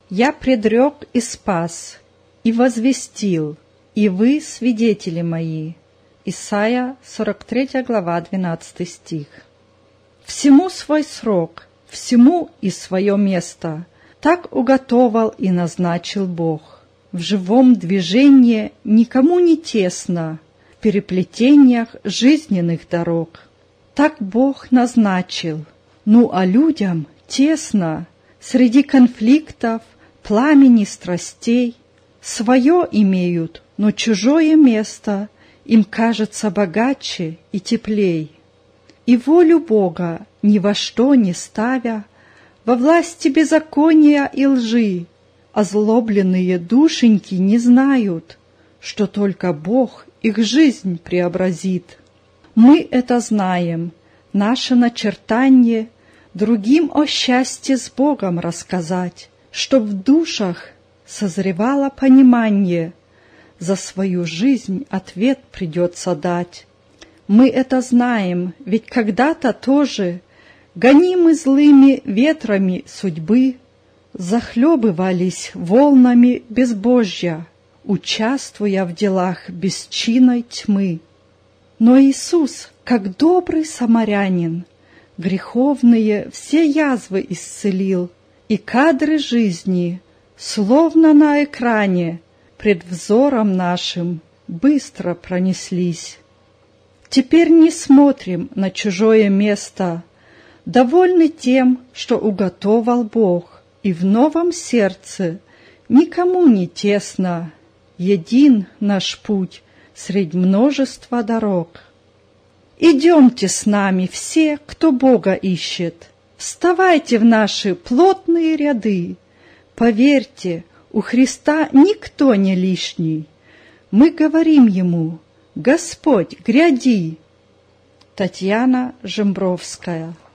Я предрек и спас, и возвестил, и вы свидетели мои». Исайя, 43 глава, 12 стих. «Всему свой срок, всему и свое место, так уготовал и назначил Бог. В живом движении никому не тесно, в переплетениях жизненных дорог. Так Бог назначил, а людям тесно среди конфликтов, пламени страстей. Свое имеют, но чужое место им кажется богаче и теплей. И волю Бога ни во что не ставя, во власти беззакония и лжи, озлобленные душеньки не знают, что только Бог их жизнь преобразит. Мы это знаем, наше начертание другим о счастье с Богом рассказать, чтоб в душах созревало понимание, за свою жизнь ответ придется дать. Мы это знаем, ведь когда-то тоже, гонимы злыми ветрами судьбы, захлебывались волнами безбожья, участвуя в делах бесчинной тьмы. Но Иисус, как добрый самарянин, греховные все язвы исцелил, и кадры жизни, словно на экране, пред взором нашим быстро пронеслись. Теперь не смотрим на чужое место, довольны тем, что уготовал Бог, и в новом сердце никому не тесно, един наш путь средь множества дорог. Идемте с нами все, кто Бога ищет, вставайте в наши плотные ряды. Поверьте, у Христа никто не лишний. Мы говорим Ему: «Господь, гряди!» Татьяна Жембровская.